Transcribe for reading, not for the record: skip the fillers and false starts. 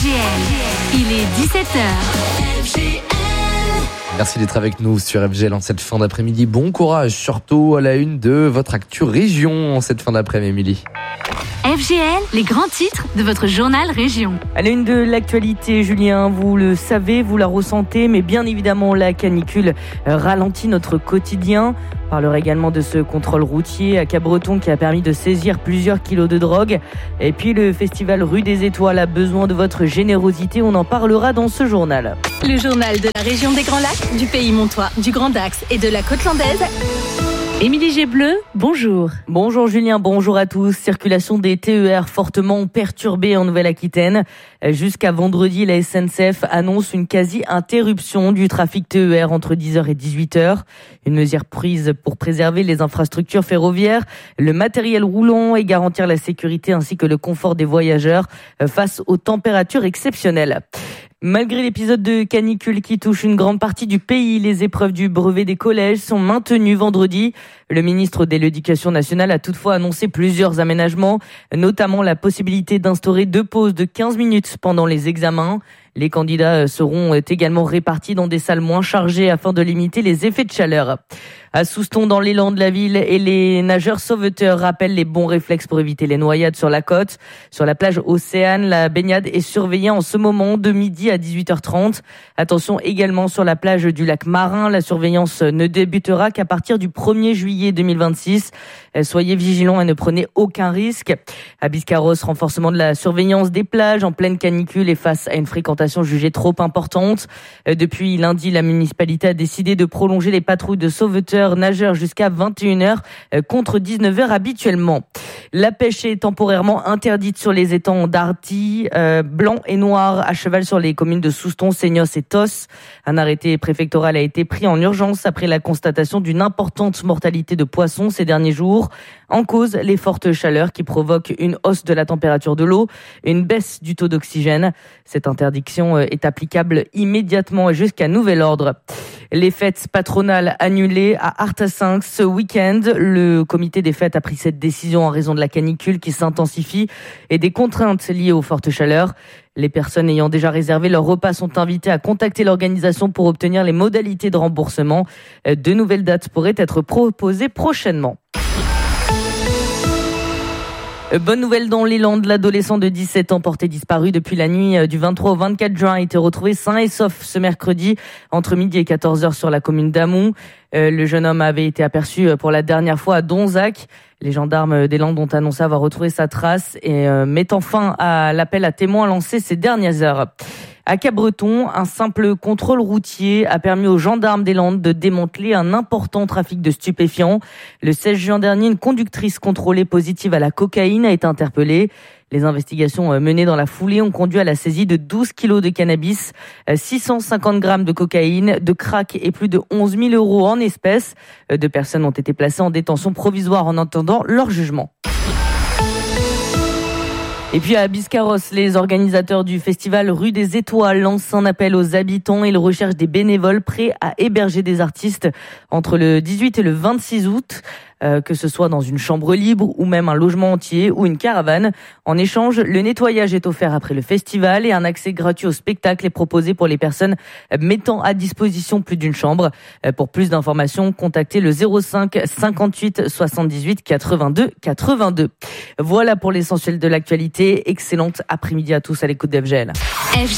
Il est 17h. Merci d'être avec nous sur FGL en cette fin d'après-midi. Bon courage, surtout à la une de votre actu région en cette fin d'après-midi, Émilie. FGL, les grands titres de votre journal région. À la une de l'actualité, Julien, vous le savez, vous la ressentez, mais bien évidemment, la canicule ralentit notre quotidien. On parlera également de ce contrôle routier à Cabreton qui a permis de saisir plusieurs kilos de drogue. Et puis le festival Rue des Étoiles a besoin de votre générosité. On en parlera dans ce journal. Le journal de la région des Grands Lacs, du Pays Montois, du Grand Dax et de la Côte Landaise. Émilie Gébleu, bonjour. Bonjour Julien, bonjour à tous. Circulation des TER fortement perturbée en Nouvelle-Aquitaine. Jusqu'à vendredi, la SNCF annonce une quasi-interruption du trafic TER entre 10h et 18h. Une mesure prise pour préserver les infrastructures ferroviaires, le matériel roulant et garantir la sécurité ainsi que le confort des voyageurs face aux températures exceptionnelles. Malgré l'épisode de canicule qui touche une grande partie du pays, les épreuves du brevet des collèges sont maintenues vendredi. Le ministre de l'Éducation nationale a toutefois annoncé plusieurs aménagements, notamment la possibilité d'instaurer 2 pauses de 15 minutes pendant les examens. Les candidats seront également répartis dans des salles moins chargées afin de limiter les effets de chaleur. À Souston, dans l'élan de la ville, et les nageurs sauveteurs rappellent les bons réflexes pour éviter les noyades sur la côte. Sur la plage Océane, la baignade est surveillée en ce moment de midi à 18h30. Attention également sur la plage du lac Marin, la surveillance ne débutera qu'à partir du 1er juillet 2026. Soyez vigilants et ne prenez aucun risque. À Biscarrosse, renforcement de la surveillance des plages en pleine canicule et face à une fréquentation jugée trop importante. Depuis lundi, la municipalité a décidé de prolonger les patrouilles de sauveteurs nageurs jusqu'à 21h contre 19h habituellement. La pêche est temporairement interdite sur les étangs d'Arty, blanc et noir à cheval sur les communes de Souston, Seignos et Tos. Un arrêté préfectoral a été pris en urgence après la constatation d'une importante mortalité de poissons ces derniers jours. En cause, les fortes chaleurs qui provoquent une hausse de la température de l'eau et une baisse du taux d'oxygène. Cette interdiction est applicable immédiatement et jusqu'à nouvel ordre. Les fêtes patronales annulées à Artassinx ce week-end. Le comité des fêtes a pris cette décision en raison de la canicule qui s'intensifie et des contraintes liées aux fortes chaleurs. Les personnes ayant déjà réservé leur repas sont invitées à contacter l'organisation pour obtenir les modalités de remboursement. De nouvelles dates pourraient être proposées prochainement. Bonne nouvelle dans les Landes, l'adolescent de 17 ans porté disparu depuis la nuit du 23 au 24 juin a été retrouvé sain et sauf ce mercredi entre midi et 14h sur la commune d'Amont. Le jeune homme avait été aperçu pour la dernière fois à Donzac. Les gendarmes des Landes ont annoncé avoir retrouvé sa trace et mettant fin à l'appel à témoins lancé ces dernières heures. À Cabreton, un simple contrôle routier a permis aux gendarmes des Landes de démanteler un important trafic de stupéfiants. Le 16 juin dernier, une conductrice contrôlée positive à la cocaïne a été interpellée. Les investigations menées dans la foulée ont conduit à la saisie de 12 kilos de cannabis, 650 grammes de cocaïne, de crack et plus de 11 000 euros en espèces. 2 personnes ont été placées en détention provisoire en attendant leur jugement. Et puis à Biscarrosse, les organisateurs du festival Rue des Étoiles lancent un appel aux habitants. Ils recherchent des bénévoles prêts à héberger des artistes entre le 18 et le 26 août. Que ce soit dans une chambre libre ou même un logement entier ou une caravane. En échange, le nettoyage est offert après le festival et un accès gratuit au spectacle est proposé pour les personnes mettant à disposition plus d'une chambre. Pour plus d'informations, contactez le 05 58 78 82 82. Voilà pour l'essentiel de l'actualité. Excellente après-midi à tous à l'écoute d'FGL.